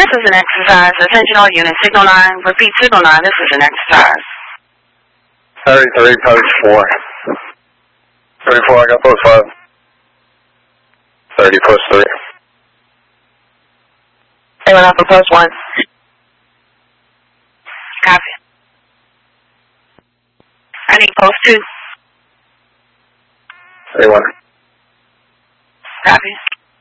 This is an exercise. Attention all units. Signal 9. Repeat, signal 9. This is an exercise. 33, post 4. 34, I got post 5. 30, post 3. Anyone off of post 1? Copy. I need post 2. 31. Copy.